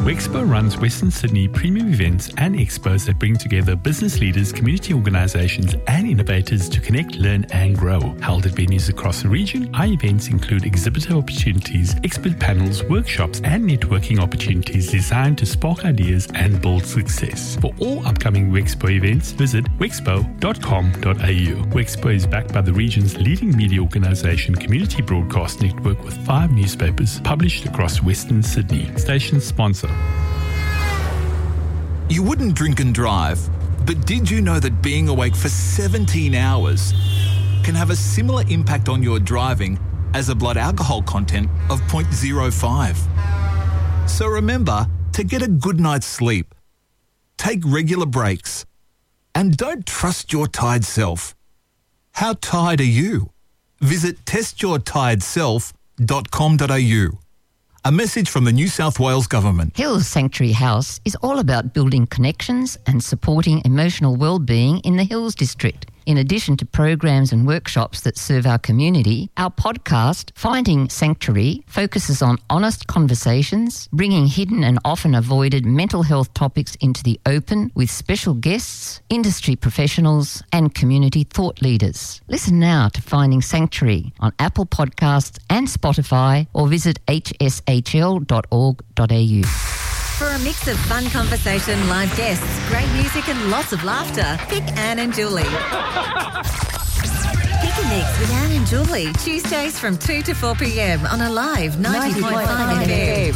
Wexpo runs Western Sydney premium events and expos that bring together business leaders, community organisations and innovators to connect, learn and grow. Held at venues across the region, our events include exhibitor opportunities, expert panels, workshops and networking opportunities designed to spark ideas and build success. For all upcoming Wexpo events, visit wexpo.com.au. Wexpo is backed by the region's leading media organisation, Community Broadcast Network, with 5 newspapers published across Western Sydney. Station sponsor. You wouldn't drink and drive, but did you know that being awake for 17 hours can have a similar impact on your driving as a blood alcohol content of 0.05? So remember to get a good night's sleep, take regular breaks, and don't trust your tired self. How tired are you? Visit testyourtiredself.com.au. A message from the New South Wales Government. Hills Sanctuary House is all about building connections and supporting emotional well-being in the Hills District. In addition to programs and workshops that serve our community, our podcast, Finding Sanctuary, focuses on honest conversations, bringing hidden and often avoided mental health topics into the open with special guests, industry professionals and community thought leaders. Listen now to Finding Sanctuary on Apple Podcasts and Spotify or visit hshl.org.au. For a mix of fun conversation, live guests, great music and lots of laughter, pick Anne and Julie. Pick a mix with Anne and Julie, Tuesdays from 2 to 4 p.m. on Alive 90.5 FM.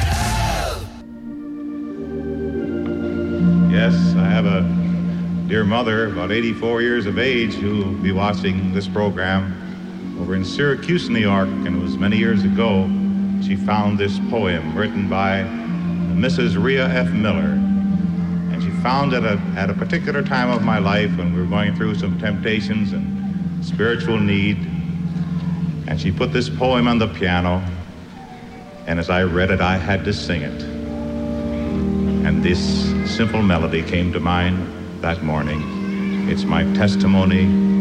Yes, I have a dear mother, about 84 years of age, who will be watching this program over in Syracuse, New York, and it was many years ago she found this poem written by Mrs. Rhea F. Miller, and she found it at a particular time of my life when we were going through some temptations and spiritual need, and she put this poem on the piano, and as I read it, I had to sing it, and this simple melody came to mind that morning. It's my testimony